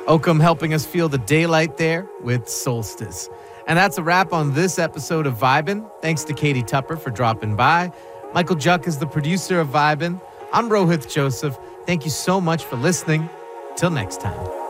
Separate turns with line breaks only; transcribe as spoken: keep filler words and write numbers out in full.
Oakham helping us feel the daylight there with Solstice. And that's a wrap on this episode of Vibin'. Thanks to Katie Tupper for dropping by. Michael Juck is the producer of Vibin'. I'm Rohith Joseph. Thank you so much for listening. Till next time.